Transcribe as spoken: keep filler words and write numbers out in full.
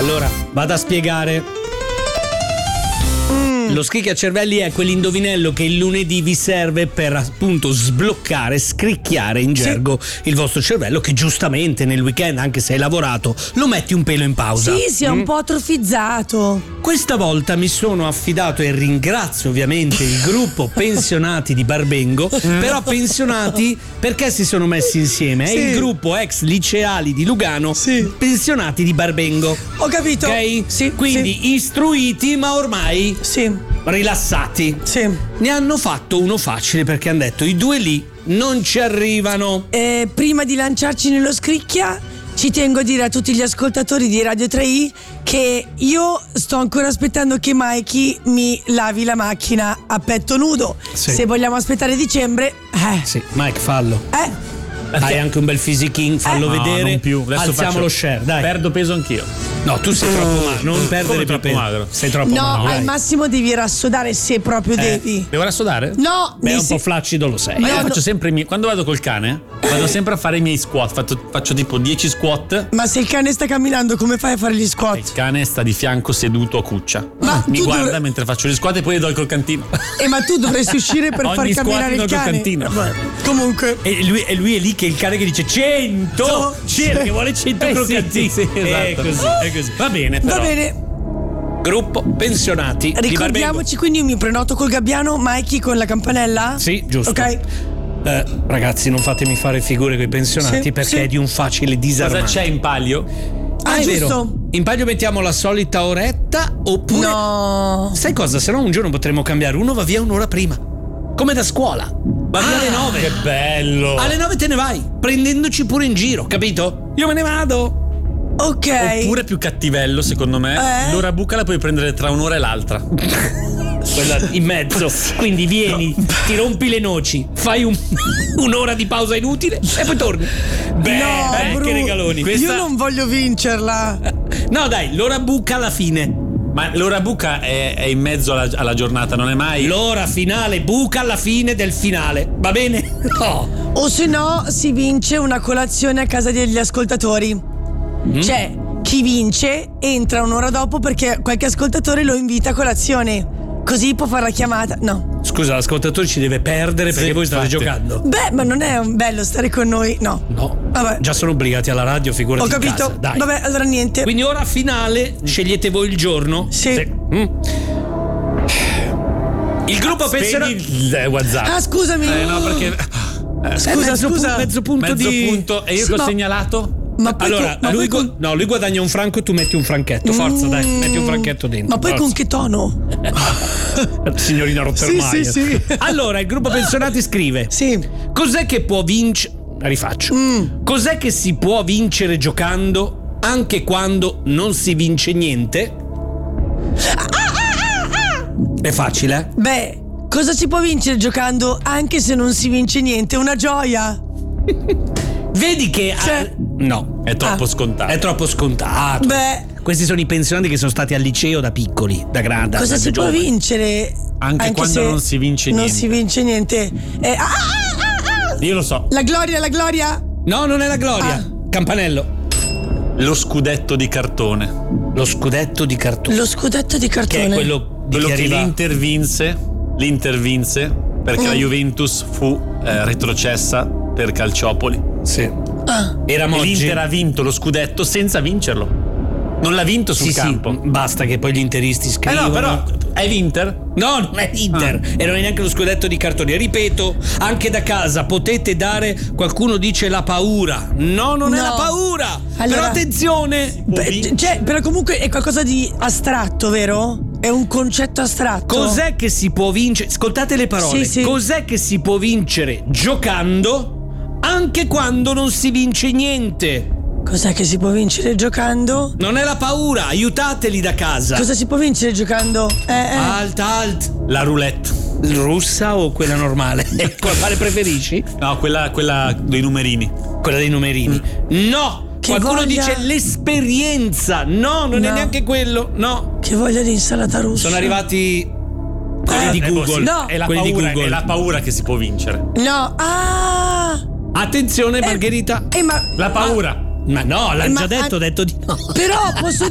Allora, vado a spiegare. Lo scricchiacervelli è quell'indovinello che il lunedì vi serve per appunto sbloccare, scricchiare in gergo sì. il vostro cervello, che giustamente nel weekend, anche se hai lavorato, lo metti un pelo in pausa. Sì, si è mm? un po' atrofizzato. Questa volta mi sono affidato e ringrazio ovviamente il gruppo Pensionati di Barbengo, però pensionati perché si sono messi insieme? Sì. È il gruppo ex liceali di Lugano, sì. Pensionati di Barbengo. Ho capito. Ok? Sì, quindi sì. istruiti ma ormai sì. rilassati. Sì. Ne hanno fatto uno facile perché hanno detto i due lì non ci arrivano. Eh, prima di lanciarci nello scricchia, ci tengo a dire a tutti gli ascoltatori di Radio tre i che io sto ancora aspettando che Mikey mi lavi la macchina a petto nudo. Sì. Se vogliamo aspettare dicembre, eh. Sì, Mike, fallo. Eh. Hai anche un bel fisichin, fallo eh? vedere. No, non più. Adesso alziamo faccio, lo share, dai. Perdo peso anch'io. No, tu sei troppo magro, non perdere Come più troppo peso. magro. Sei troppo no, magro. No, al dai. massimo devi rassodare se proprio eh, devi. Devo rassodare? No, beh, un se... po' flaccido lo sei. Ma io no, faccio no. sempre i miei. Quando vado col cane, vado sempre a fare i miei squat. Faccio, faccio tipo dieci squat. Ma se il cane sta camminando, come fai a fare gli squat? Il cane sta di fianco seduto a cuccia. Ma mi guarda dovre... mentre faccio gli squat e poi gli do il croccantino. Eh, ma tu dovresti uscire per far camminare il cane. Beh, comunque. E lui, e lui è lì che è il cane che dice cento! Cerca, che vuole cento eh, croccantini. Sì, sì, esatto. È così, è così. Va bene, però. Va bene. Gruppo Pensionati. Ricordiamoci, quindi io mi prenoto col gabbiano, Mikey con la campanella? Sì, giusto. Ok. Eh, ragazzi, non fatemi fare figure con i pensionati sì, perché sì. è di un facile disarmante. Cosa c'è in palio? Ah, Ah, è giusto. vero. In palio mettiamo la solita oretta oppure. No. Sai cosa? Se no un giorno potremmo cambiare. Uno va via un'ora prima. Come da scuola. Va via Ah, alle nove. Che bello. Alle nove te ne vai, prendendoci pure in giro, capito? Io me ne vado. Ok. Oppure più cattivello, secondo me. Eh? L'ora buca la puoi prendere tra un'ora e l'altra. Quella in mezzo. Quindi vieni, no. ti rompi le noci, fai un, un'ora di pausa inutile e poi torni. Beh, no, eh, Bru, che regaloni. Questa... Io non voglio vincerla. No, dai, l'ora buca alla fine. Ma l'ora buca è, è in mezzo alla, alla giornata, non è mai? L'ora finale buca alla fine del finale. Va bene? No. O se no si vince una colazione a casa degli ascoltatori. Mm? Cioè, chi vince entra un'ora dopo perché qualche ascoltatore lo invita a colazione. Così può fare la chiamata. No. Scusa, l'ascoltatore ci deve perdere perché sì, voi state infatti. giocando. Beh, ma non è bello stare con noi. No. No. Vabbè. Già sono obbligati alla radio, figurati. Ho capito. In casa. Dai. Vabbè, allora niente. Quindi ora finale, scegliete voi il giorno. Sì. sì. Mm. Il gruppo penserà. Il WhatsApp. Ah, scusami. Eh, no, perché. Eh, scusa, mezzo scusa. Pu- mezzo punto mezzo di. punto. E io Sì, che ho ma- segnalato? Ma poi Allora, con, ma lui, poi gu- con... no, lui guadagna un franco e tu metti un franchetto. Forza, Mm. dai, metti un franchetto dentro. Ma poi forza. con che tono? Signorina Rottermeier. Sì, sì, sì. Allora, il gruppo pensionati scrive: Sì. cos'è che può vincere? Rifaccio. Mm. Cos'è che si può vincere giocando anche quando non si vince niente? È facile, eh? Beh, cosa si può vincere giocando anche se non si vince niente? Una gioia. Vedi che Cioè- ah, no, È troppo Ah. scontato. è troppo scontato. Beh, Questi sono i pensionati che sono stati al liceo da piccoli, da grandi. cosa si può vincere Anche quando se non si vince non niente. si vince niente. Eh, ah, ah, ah, ah. Io lo so. La gloria, la gloria. No, non è la gloria. Ah. Campanello. Lo scudetto di cartone. Lo scudetto di cartone. Lo scudetto di cartone. Che è quello di Quello chi che arriva- l'Inter vinse. L'Inter vinse perché Mm. la Juventus fu eh, retrocessa per Calciopoli. Sì. Ah. Era E Moggi. l'Inter ha vinto lo scudetto senza vincerlo. Non l'ha vinto sul Sì, campo. sì, basta che poi gli interisti Eh scrivono. no, però è l'Inter? No, non è Inter. Ah. E non è neanche lo scudetto di cartone. Ripeto, anche da casa potete dare. Qualcuno dice la paura. No, non è No. la paura. Allora- Però attenzione. Beh, cioè, però comunque è qualcosa di astratto, vero? È un concetto astratto. Cos'è che si può vincere? Ascoltate le parole. Sì, sì. Cos'è che si può vincere giocando anche quando non si vince niente? Cos'è che si può vincere giocando? Non è la paura, aiutateli da casa. Cosa si può vincere giocando? Eh, eh. Alt, alt. La roulette. Russa o quella normale? Quale preferisci? No, quella, quella dei numerini. Quella dei numerini. No! Che Qualcuno voglia- dice l'esperienza. No, non è No. neanche quello. No. Che voglia di insalata russa. Sono arrivati quelli Eh, di Eh, Google. No. È la, Quelli di paura, Google. è la paura che si può vincere. No. Ah. Attenzione, Margherita. Eh, ma La paura. Ma no, l'ha Ma- già detto, ho detto di no. però posso